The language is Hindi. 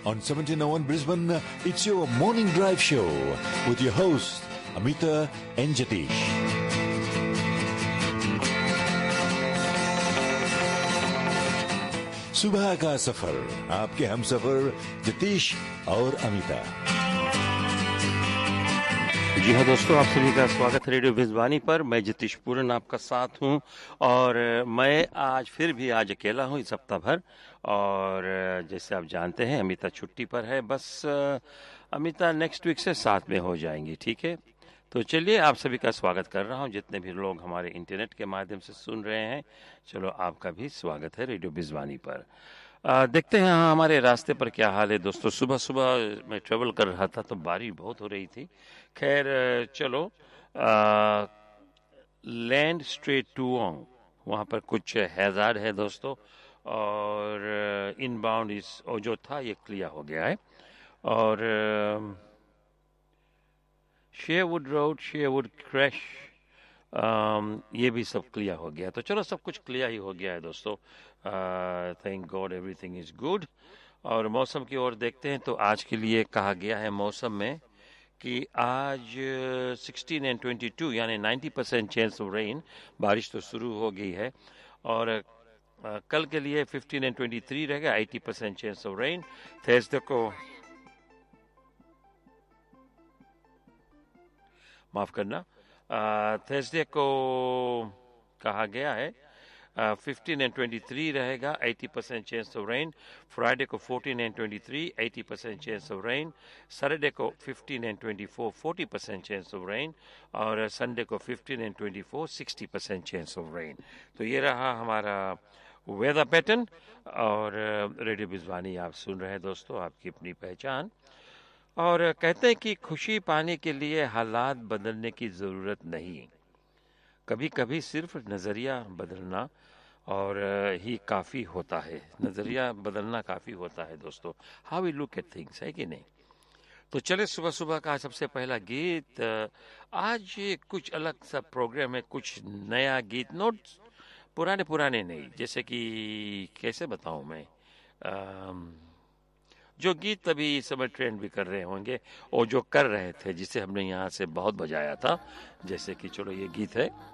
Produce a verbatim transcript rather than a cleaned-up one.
On seventeen oh one Brisbane, it's your morning drive show with your hosts, Amita and Jatish. सुबह का सफर आपके हम सफर जतीश और अमिता। जी हाँ दोस्तों, आप सभी का स्वागत है रेडियो भिजवानी पर। मैं जतीश पूरन आपका साथ हूँ और मैं आज फिर भी आज अकेला हूँ इस हफ्ता भर। और जैसे आप जानते हैं अमिता छुट्टी पर है, बस अमिता नेक्स्ट वीक से साथ में हो जाएंगी। ठीक है, तो चलिए आप सभी का स्वागत कर रहा हूँ, जितने भी लोग हमारे इंटरनेट के माध्यम से सुन रहे हैं। चलो आपका भी स्वागत है रेडियो भिजवानी पर। आ, देखते हैं हाँ हमारे रास्ते पर क्या हाल है दोस्तों। सुबह सुबह मैं ट्रेवल कर रहा था तो बारिश बहुत हो रही थी। खैर चलो, आ, लैंड स्ट्रेट टुओंग वहाँ पर कुछ हैजार्ड है दोस्तों, और इनबाउंड इस और जो था ये क्लियर हो गया है। और शेयरवुड रोड, शेयरवुड क्रैश, ये भी सब क्लियर हो गया। तो चलो सब कुछ क्लियर ही हो गया है दोस्तों। Thank God everything is good. और मौसम की ओर देखते हैं तो आज के लिए कहा गया है मौसम में कि आज सिक्सटीन एंड ट्वेंटी टू यानी ninety percent chance of rain, बारिश तो शुरू हो गई है। और uh, कल के लिए फिफ्टीन एंड ट्वेंटी थ्री रहेगा, eighty percent chance of rain. Thursday को माफ करना, थर्सडे को कहा गया है फिफ्टीन एंड ट्वेंटी थ्री रहेगा, eighty percent chance of rain. Friday को fourteen and twenty three, eighty percent chance of rain. Saturday को fifteen and twenty four, forty percent chance of rain. और संडे को fifteen and twenty four, sixty percent chance of rain. तो ये रहा हमारा वेदर पैटर्न। और रेडियो भिजवानी आप सुन रहे हैं दोस्तों, आपकी अपनी पहचान। और कहते हैं कि खुशी पाने के लिए हालात बदलने की ज़रूरत नहीं, कभी कभी सिर्फ नज़रिया बदलना और ही काफ़ी होता है। नज़रिया बदलना काफ़ी होता है दोस्तों। How we look at things, है कि नहीं। तो चले सुबह सुबह का सबसे पहला गीत। आज कुछ अलग सा प्रोग्राम है, कुछ नया गीत, नोट पुराने पुराने नहीं। जैसे कि कैसे बताऊं मैं, आम, जो गीत अभी इस समय ट्रेंड भी कर रहे होंगे और जो कर रहे थे, जिसे हमने यहाँ से बहुत बजाया था। जैसे कि चलो ये गीत है